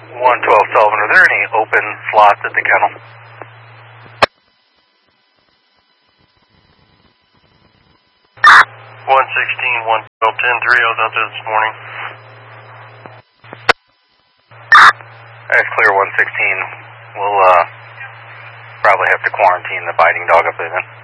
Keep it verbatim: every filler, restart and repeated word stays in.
one twelve Sullivan, are there any open slots at the kennel? one sixteen, one twelve, ten three, I was out there this morning. That's clear, one sixteen. We'll uh, probably have to quarantine the biting dog up there then.